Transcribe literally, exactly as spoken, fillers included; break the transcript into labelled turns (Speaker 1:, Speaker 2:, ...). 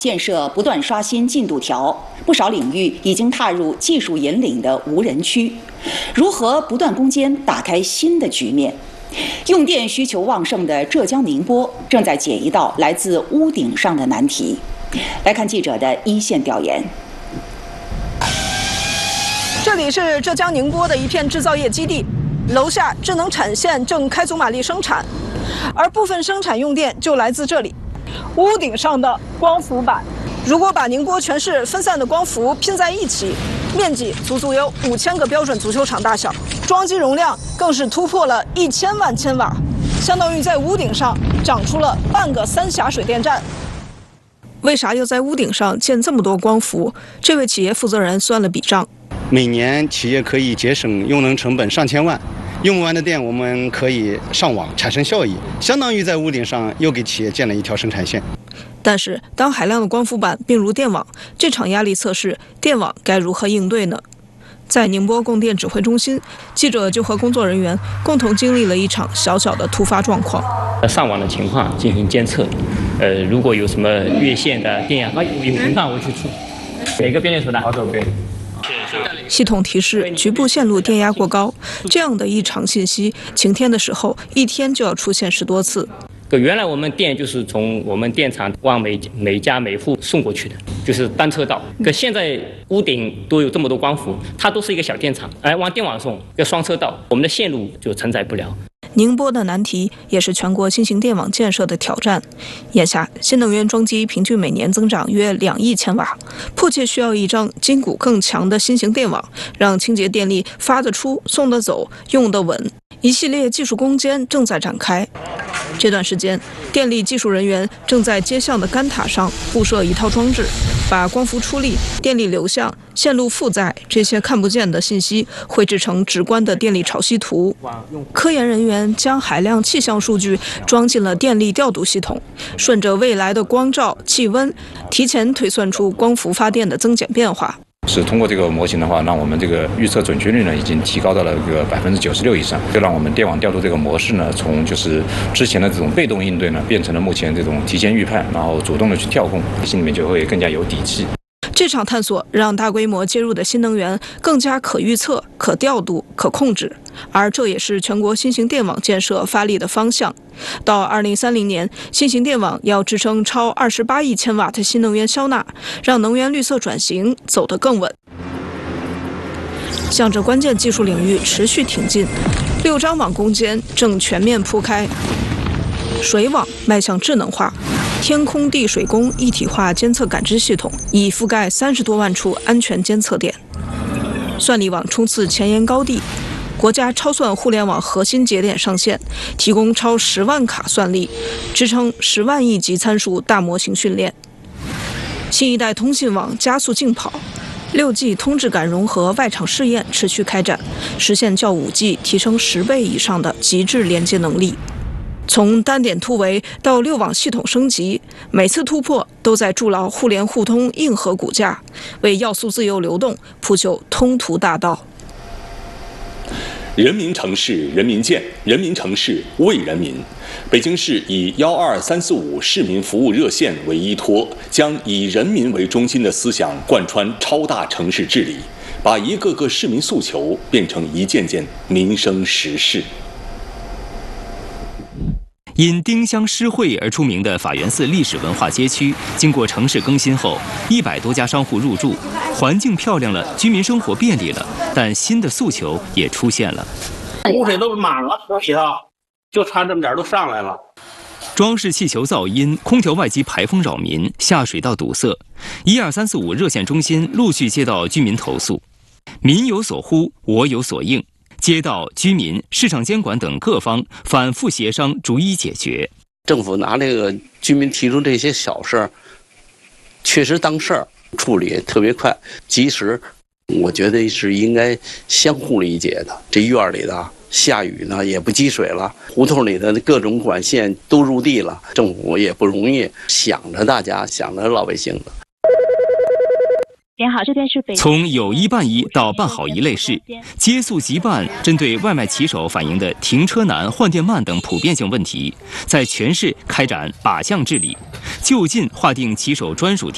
Speaker 1: 建设不断刷新进度条，不少领域已经踏入技术引领的无人区。如何不断攻坚，打开新的局面？用电需求旺盛的浙江宁波正在解一道来自屋顶上的难题。来看记者的一线调研。
Speaker 2: 这里是浙江宁波的一片制造业基地，楼下智能产线正开足马力生产，而部分生产用电就来自这里。屋顶上的光伏板，如果把宁波全市分散的光伏拼在一起，面积足足有五千个标准足球场大小，装机容量更是突破了一千万千瓦，相当于在屋顶上长出了半个三峡水电站。 为啥要在屋顶上建这么多光伏？这位企业负责人算了笔账。
Speaker 3: 每年企业可以节省用能成本上千万，用不完的电我们可以上网产生效益，相当于在屋顶上又给企业建了一条生产线。
Speaker 2: 但是，当海量的光伏板并入电网，这场压力测试，电网该如何应对呢？在宁波供电指挥中心，记者就和工作人员共同经历了一场小小的突发状况。
Speaker 4: 上网的情况进行监测，呃，如果有什么越线的电压，啊，有情况我去出。哪个变电所的？好手边。
Speaker 2: 系统提示局部线路电压过高，这样的异常信息，晴天的时候一天就要出现十多次。
Speaker 4: 原来我们电就是从我们电厂往每每家每户送过去的，就是单车道。可现在屋顶都有这么多光伏，它都是一个小电厂，哎，往电网送要双车道，我们的线路就承载不了。
Speaker 2: 宁波的难题也是全国新型电网建设的挑战。眼下，新能源装机平均每年增长约两亿千瓦，迫切需要一张筋骨更强的新型电网，让清洁电力发得出、送得走、用得稳。一系列技术攻坚正在展开。这段时间，电力技术人员正在街巷的杆塔上布设一套装置，把光伏出力、电力流向、线路负载这些看不见的信息绘制成直观的电力潮汐图。科研人员将海量气象数据装进了电力调度系统，顺着未来的光照、气温，提前推算出光伏发电的增减变化。
Speaker 5: 是通过这个模型的话，让我们这个预测准确率呢，已经提高到了这个百分之九十六以上，就让我们电网调度这个模式呢，从就是之前的这种被动应对呢，变成了目前这种提前预判，然后主动的去调控，心里面就会更加有底气。
Speaker 2: 这场探索让大规模接入的新能源更加可预测、可调度、可控制，而这也是全国新型电网建设发力的方向。到二零三零年，新型电网要支撑超二十八亿千瓦的新能源消纳，让能源绿色转型走得更稳。向着关键技术领域持续挺进，六张网攻坚正全面铺开，水网迈向智能化。 天空地水工一体化监测感知系统已覆盖三十多万处安全监测点，算力网冲刺前沿高地，国家超算互联网核心节点上线，提供超十万卡算力，支撑十万亿级参数大模型训练。新一代通信网加速竞跑，六 G 通质感融合外场试验持续开展，实现较五 G 提升十倍以上的极致连接能力。 从单点突围到六网系统升级，每次突破都在筑牢互联互通硬核骨架，为要素自由流动铺就通途大道。
Speaker 6: 人民城市人民建，人民城市为人民。北京市以幺二三四五市民服务热线为依托，将以人民为中心的思想贯穿超大城市治理，把一个个市民诉求变成一件件民生实事。
Speaker 7: 因丁香诗会而出名的法源寺历史文化街区，经过城市更新后，一百多家商户入驻，环境漂亮了，居民生活便利了，但新的诉求也出现了。
Speaker 8: 污水都满了，洗澡就差这么点都上来了。
Speaker 7: 装饰气球噪音、空调外机排风扰民，下水道堵塞。一二三四五热线中心陆续接到居民投诉，民有所呼，我有所应。 街道、居民、市场监管等各方反复协商，逐一解决。
Speaker 9: 政府拿这个居民提出这些小事儿，确实当事儿，处理特别快、及时。我觉得是应该相互理解的。这院里的下雨呢也不积水了，胡同里的各种管线都入地了，政府也不容易，想着大家，想着老百姓的。
Speaker 10: 您好，这边是北。
Speaker 7: 从有一办一到办好一类事，接速即办，针对外卖骑手反映的停车难、换电慢等普遍性问题，在全市开展靶向治理，就近划定骑手专属停。